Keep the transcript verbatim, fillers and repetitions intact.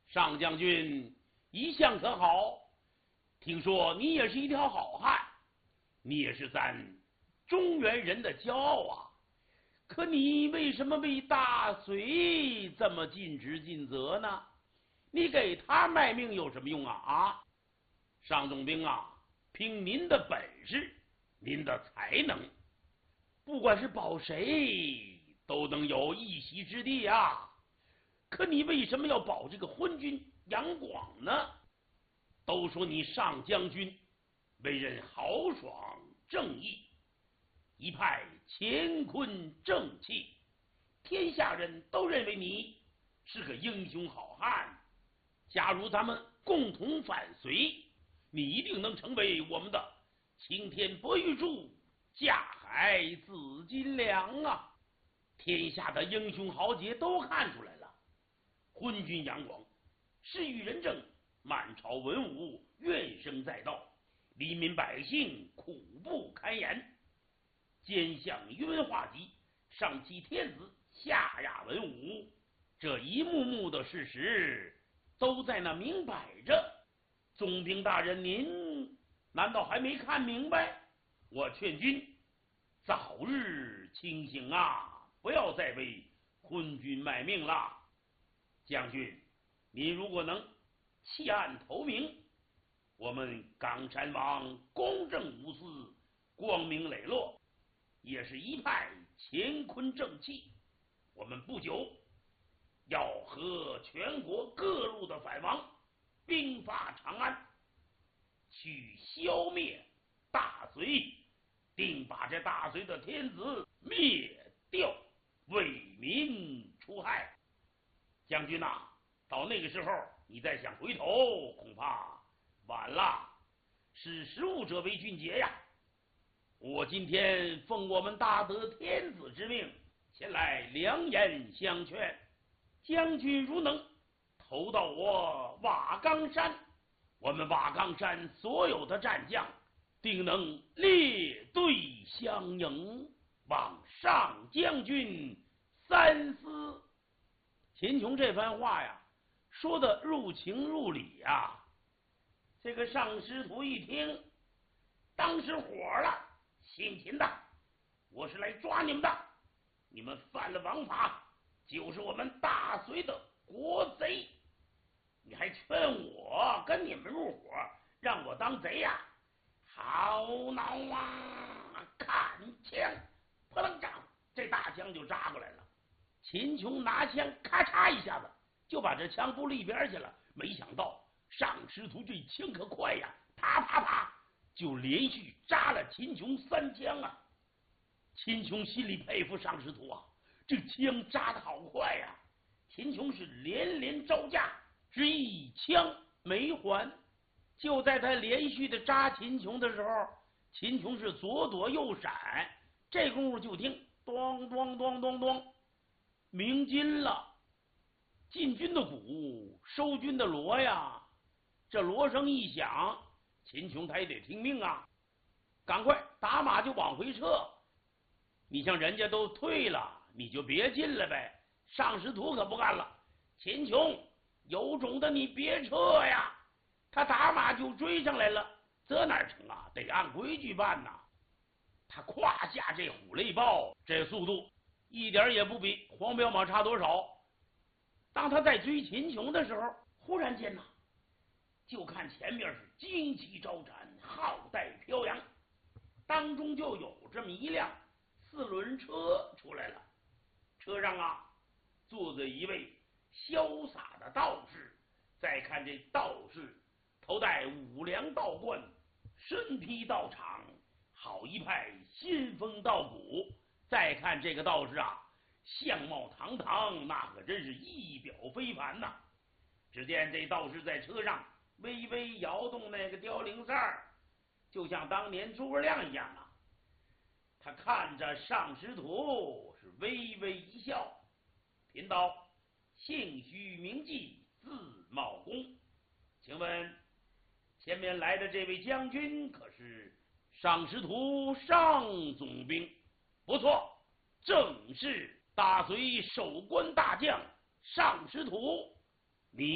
上将军一向可好？听说你也是一条好汉，你也是咱中原人的骄傲啊！可你为什么为大隋这么尽职尽责呢？你给他卖命有什么用啊？啊，上总兵啊，凭您的本事，您的才能，不管是保谁都能有一席之地啊！可你为什么要保这个昏君杨广呢？都说你上将军为人豪爽正义，一派乾坤正气，天下人都认为你是个英雄好汉。假如咱们共同反隋，你一定能成为我们的青天博玉柱，架海紫金梁啊！天下的英雄豪杰都看出来了，昏君杨广是与人正，满朝文武怨声载道，黎民百姓苦不堪言。奸相宇文化及，上欺天子，下压文武，这一幕幕的事实都在那明摆着。总兵大人，您难道还没看明白？我劝君早日清醒啊，不要再为昏君卖命了。将军，您如果能弃暗投明，我们冈山王公正无私，光明磊落，也是一派乾坤正气。我们不久要和全国各路的反王兵发长安，去消灭大隋，定把这大隋的天子灭掉，为民除害。将军呐，到那个时候你再想回头，恐怕晚了。识时务者为俊杰呀！我今天奉我们大德天子之命，前来良言相劝。将军如能投到我瓦岗山，我们瓦岗山所有的战将定能列队相迎，望上将军三思。秦琼这番话呀，说的入情入理呀。这个上师徒一听，当时火了。姓秦的，我是来抓你们的，你们犯了王法，就是我们大隋的国贼，你还劝我跟你们入伙，让我当贼呀？好恼啊！看枪，扑棱掌，这大枪就扎过来了。秦琼拿枪咔嚓一下子就把这枪拨了一边去了。没想到上师徒这枪可快呀，啪啪啪就连续扎了秦琼三枪啊！秦琼心里佩服上师徒啊，这枪扎得好快呀！秦琼是连连招架，只一枪没还。就在他连续的扎秦琼的时候，秦琼是左躲右闪，这功夫就听咚咚咚咚咚，鸣金了。进军的鼓，收军的锣呀！这锣声一响，秦琼他也得听命啊，赶快打马就往回撤。你像人家都退了，你就别进了呗。上师徒可不干了，秦琼有种的你别撤呀！他打马就追上来了，这哪成啊？得按规矩办呐。他胯下这虎雷豹，这速度一点也不比黄骠马差多少。当他在追秦琼的时候，忽然间呐，就看前面是旌旗招展，浩带飘扬，当中就有这么一辆四轮车出来了。车上啊，坐着一位潇洒的道士。再看这道士，头戴五梁道冠，身披道氅，好一派仙风道骨。再看这个道士啊，相貌堂堂，那可真是一表非凡呐！只见这道士在车上微微摇动那个凋零扇儿，就像当年诸葛亮一样啊。他看着上师徒是微微一笑，贫道姓徐名季，字茂公，请问前面来的这位将军可是上师徒上总兵？不错，正是大隋守关大将上师徒。